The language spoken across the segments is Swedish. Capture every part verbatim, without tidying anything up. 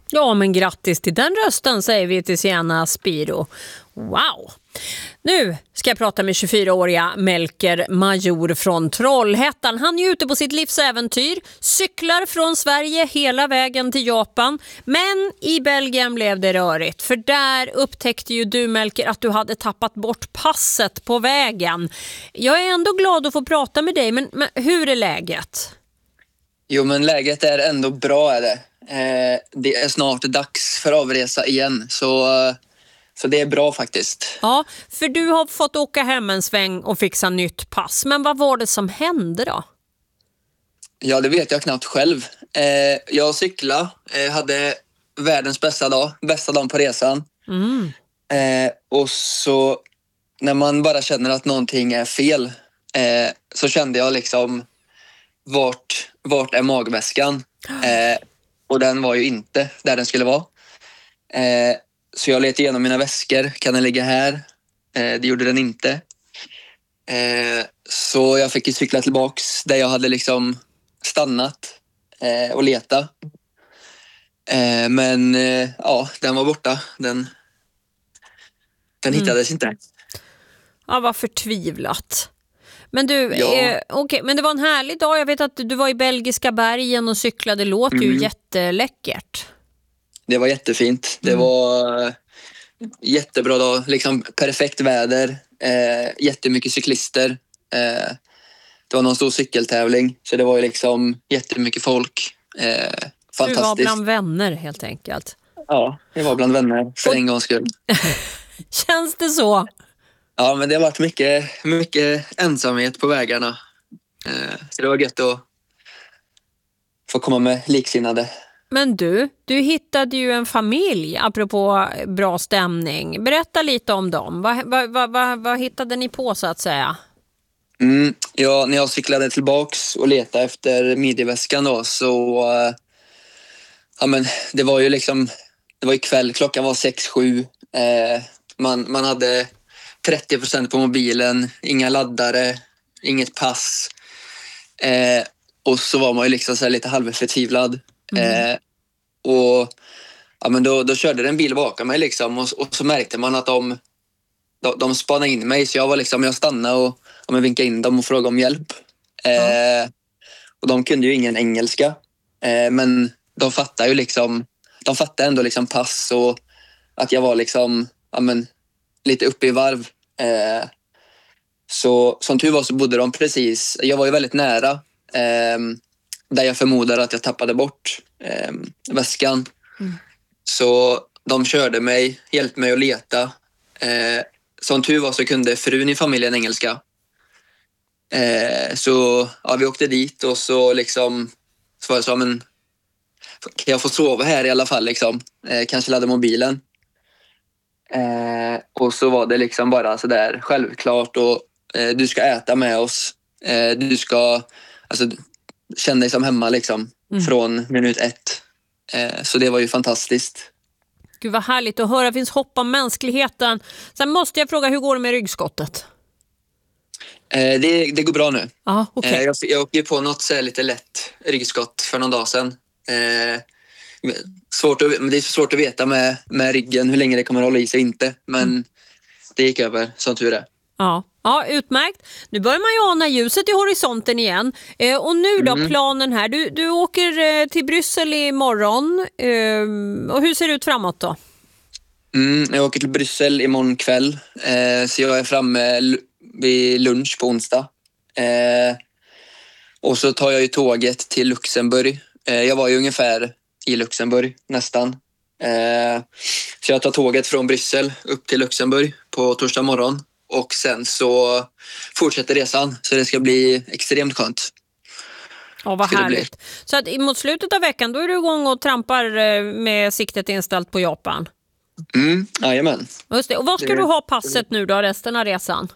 Ja, men grattis till den rösten, säger vi till Sienna Spiro. Wow! Nu ska jag prata med tjugofyraåriga Melker Major från Trollhättan. Han är ute på sitt livsäventyr, cyklar från Sverige hela vägen till Japan. Men i Belgien blev det rörigt, för där upptäckte ju du, Melker, att du hade tappat bort passet på vägen. Jag är ändå glad att få prata med dig, men, men hur är läget? Jo, men läget är ändå bra är det. Eh, det är snart dags för avresa igen, så, så det är bra faktiskt. Ja, för du har fått åka hem en sväng och fixa nytt pass. Men vad var det som hände då? Ja, det vet jag knappt själv. Eh, jag cyklade, eh, hade världens bästa dag, bästa dagen på resan. Mm. Eh, och så när man bara känner att någonting är fel, eh, så kände jag liksom vart, vart är magväskan? Eh, och den var ju inte där den skulle vara. Eh, så jag letade igenom mina väskor. Kan den ligga här? Eh, det gjorde den inte. Eh, så jag fick ju cykla tillbaks där jag hade liksom stannat eh, och leta. Eh, men eh, ja, den var borta. Den, den Mm. hittades inte. Ja, vad förtvivlat. Men du, Ja. eh, okay, men det var en härlig dag. Jag vet att du var i belgiska bergen och cyklade. Det låter ju Mm. jätteläckert. Det var jättefint. Det Mm. var jättebra dag. Liksom perfekt väder. Eh, jättemycket cyklister. Eh, det var någon stor cykeltävling. Så det var ju liksom jättemycket folk. Eh, fantastiskt. Du var bland vänner helt enkelt. Ja, det var bland vänner för Och... en gångs skull. Känns det så? Ja, men det har varit mycket, mycket ensamhet på vägarna. Eh, så det var gött att få komma med liksinnade. Men du, du hittade ju en familj apropå bra stämning. Berätta lite om dem. Vad, vad, vad, vad, vad hittade ni på så att säga? Mm, ja, när jag cyklade tillbaks och letade efter midjeväskan då, så äh, ja, men det var ju liksom det var ju kväll, klockan var sex sju. Eh, man, man hade trettio procent på mobilen, inga laddare, inget pass. Eh, och så var man ju liksom så här lite halvförtvivlad. Mm. Eh, och ja, men då, då körde det en bil bakom mig liksom, och, och så märkte man att de, de, de spanade in mig, så jag var liksom, jag stannade och, och jag vinkade in dem och frågade om hjälp. Eh, mm. Och de kunde ju ingen engelska, eh, men de fattade ju liksom, de fattade ändå liksom pass och att jag var liksom, ja, men, lite uppe i varv. Eh, så som tur var så bodde de precis, jag var ju väldigt nära eh, där jag förmodar att jag tappade bort eh, väskan. Mm. Så de körde mig, hjälpte mig att leta. Eh, som tur var så kunde frun i familjen engelska. Eh, så ja, vi åkte dit och så liksom så var jag så, men kan jag få sova här i alla fall liksom? Eh, kanske ladda mobilen. Eh, och så var det liksom bara så där självklart, och eh, du ska äta med oss. Eh, du ska alltså känna dig som hemma liksom mm. från minut ett. Eh, så det var ju fantastiskt. Gud vad härligt att höra, finns hopp om mänskligheten. Sen måste jag fråga, hur går det med ryggskottet? Eh, det, det går bra nu. Ah, okay. eh, jag, jag åker på något så lite lätt ryggskott för någon dag sedan. Eh, svårt att, men det är svårt att veta med, med ryggen hur länge det kommer att hålla i sig inte. Men mm. det gick över, som tur är. Ja. Ja, utmärkt. Nu börjar man ju ana ljuset i horisonten igen. Eh, och nu då, mm. planen här. Du, du åker eh, till Bryssel imorgon. Eh, och hur ser det ut framåt då? Mm, jag åker till Bryssel imorgon kväll. Eh, så jag är framme l- vid lunch på onsdag. Eh, och så tar jag ju tåget till Luxemburg. Eh, jag var ju ungefär i Luxemburg nästan. Eh, så jag tar tåget från Bryssel upp till Luxemburg på torsdag morgon. Och sen så fortsätter resan. Så det ska bli extremt skönt. Ja, vad härligt. Så att mot slutet av veckan då är du igång och trampar med siktet inställt på Japan. Mm, jajamän. Just det. Och vad ska det... du ha passet nu då, resten av resan?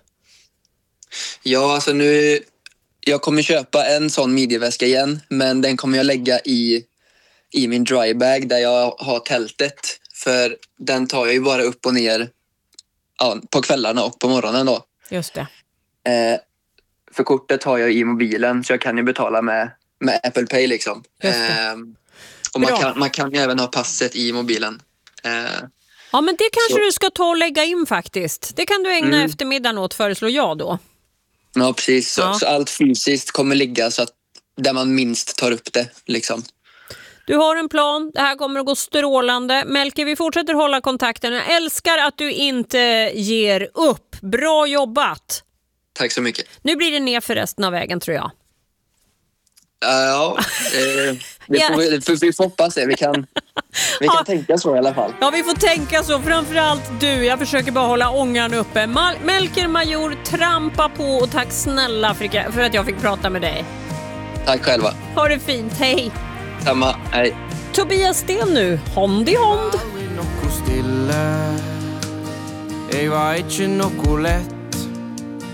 Ja, alltså nu... Jag kommer köpa en sån midjeväska igen. Men den kommer jag lägga i, i min drybag där jag har tältet. För den tar jag ju bara upp och ner... Ja, på kvällarna och på morgonen då. Just det. Eh, för kortet har jag i mobilen, så jag kan ju betala med, med Apple Pay liksom. Just det. Eh, Och man kan, man kan ju även ha passet i mobilen. Eh, ja, men det kanske så. du ska ta och lägga in faktiskt. Det kan du ägna Mm. eftermiddagen åt, föreslår jag då. Ja, precis. Så, Ja. så allt fysiskt kommer ligga så att där man minst tar upp det. Liksom. Du har en plan, det här kommer att gå strålande. Melker, vi fortsätter hålla kontakten. Jag älskar att du inte ger upp. Bra jobbat! Tack så mycket. Nu blir det ner för resten av vägen, tror jag. Ja, eh, det Ja. får vi, för vi får hoppas det. Vi kan, vi kan Ja. tänka så i alla fall. Ja, vi får tänka så. Framförallt du. Jag försöker bara hålla ångan uppe. Mal- Melker Major, trampa på och tack snälla för, för att jag fick prata med dig. Tack själva. Ha det fint, hej! Samma, hej. Tobias Sten nu, Hond i Hond. Talvi nukkui stille, ei vaan itse nuku lehti.